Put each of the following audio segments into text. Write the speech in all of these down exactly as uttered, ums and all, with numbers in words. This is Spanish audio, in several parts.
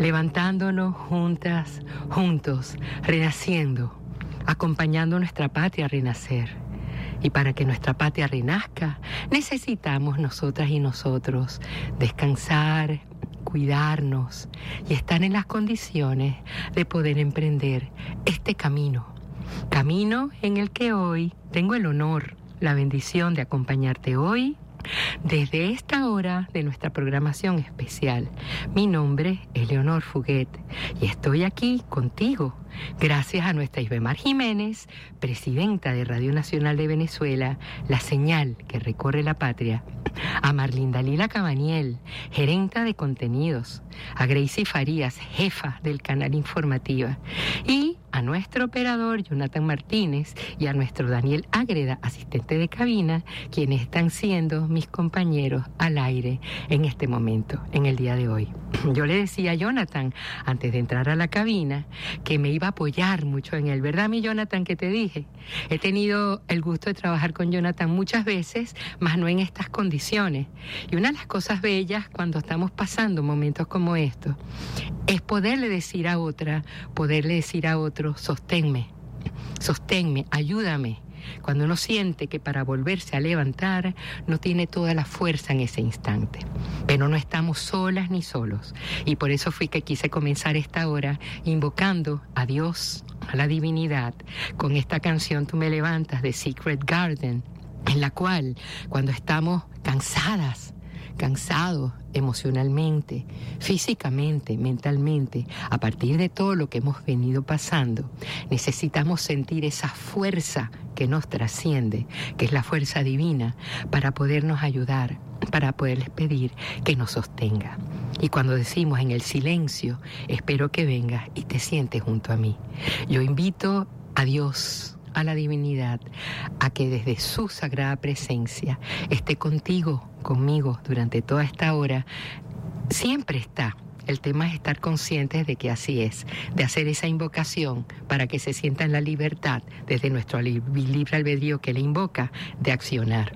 levantándonos juntas, juntos, renaciendo, acompañando a nuestra patria a renacer. Y para que nuestra patria renazca, necesitamos nosotras y nosotros descansar, cuidarnos y estar en las condiciones de poder emprender este camino. Camino en el que hoy tengo el honor, la bendición de acompañarte hoy desde esta hora de nuestra programación especial. Mi nombre es Leonor Fuguet y estoy aquí contigo gracias a nuestra Isbemar Jiménez, presidenta de Radio Nacional de Venezuela, la señal que recorre la patria, a Marlinda Lila Cabaniel, gerenta de contenidos, a Gracie Farías, jefa del canal Informativa, y a nuestro operador Jonathan Martínez y a nuestro Daniel Ágreda, asistente de cabina, quienes están siendo mis compañeros al aire en este momento, en el día de hoy. Yo le decía a Jonathan, antes de entrar a la cabina, que me iba a apoyar mucho en él. ¿Verdad, mi Jonathan, que te dije? He tenido el gusto de trabajar con Jonathan muchas veces, mas no en estas condiciones. Y una de las cosas bellas cuando estamos pasando momentos como estos es poderle decir a otra, poderle decir a otro, sosténme, sosténme, ayúdame. Cuando uno siente que para volverse a levantar no tiene toda la fuerza en ese instante. Pero no estamos solas ni solos. Y por eso fui que quise comenzar esta hora invocando a Dios, a la divinidad, con esta canción Tú me levantas de Secret Garden, en la cual cuando estamos cansadas, cansados emocionalmente, físicamente, mentalmente, a partir de todo lo que hemos venido pasando, necesitamos sentir esa fuerza que nos trasciende, que es la fuerza divina, para podernos ayudar, para poderles pedir que nos sostenga. Y cuando decimos en el silencio, espero que vengas y te sientes junto a mí. Yo invito a Dios, a la divinidad, a que desde su sagrada presencia esté contigo, conmigo, durante toda esta hora. Siempre está. El tema es estar conscientes de que así es, de hacer esa invocación para que se sienta en la libertad, desde nuestro libre albedrío que le invoca, de accionar.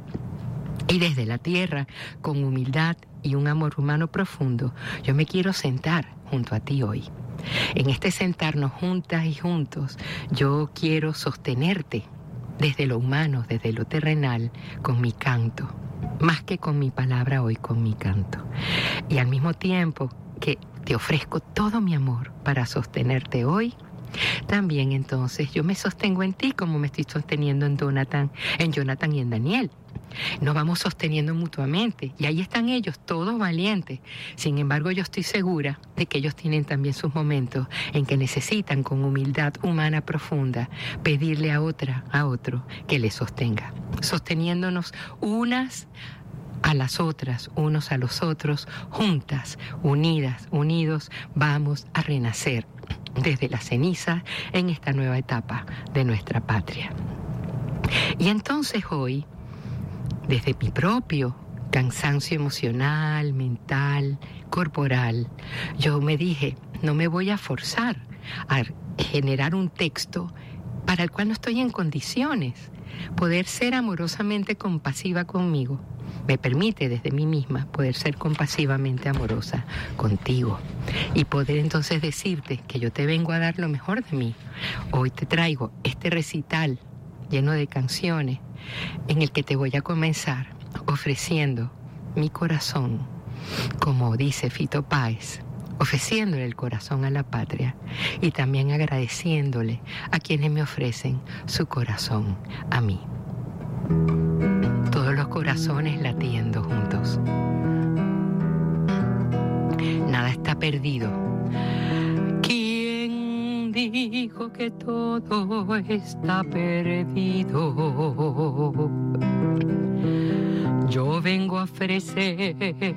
Y desde la tierra, con humildad y un amor humano profundo, yo me quiero sentar junto a ti hoy. En este sentarnos juntas y juntos, yo quiero sostenerte desde lo humano, desde lo terrenal, con mi canto, más que con mi palabra hoy, con mi canto. Y al mismo tiempo que te ofrezco todo mi amor para sostenerte hoy, también entonces yo me sostengo en ti como me estoy sosteniendo en Jonathan, en Jonathan y en Daniel. Nos vamos sosteniendo mutuamente y ahí están ellos, todos valientes. Sin embargo, yo estoy segura de que ellos tienen también sus momentos en que necesitan, con humildad humana profunda, pedirle a otra, a otro, que les sostenga. Sosteniéndonos unas a las otras, unos a los otros, juntas, unidas, unidos, vamos a renacer desde la ceniza en esta nueva etapa de nuestra patria. Y entonces hoy, desde mi propio cansancio emocional, mental, corporal, yo me dije, no me voy a forzar a generar un texto para el cual no estoy en condiciones. Poder ser amorosamente compasiva conmigo me permite desde mí misma poder ser compasivamente amorosa contigo y poder entonces decirte que yo te vengo a dar lo mejor de mí. Hoy te traigo este recital lleno de canciones en el que te voy a comenzar ofreciendo mi corazón, como dice Fito Páez, ofreciéndole el corazón a la patria y también agradeciéndole a quienes me ofrecen su corazón a mí. Todos los corazones latiendo juntos. Nada está perdido. ¿Quién dijo que todo está perdido? Yo vengo a ofrecer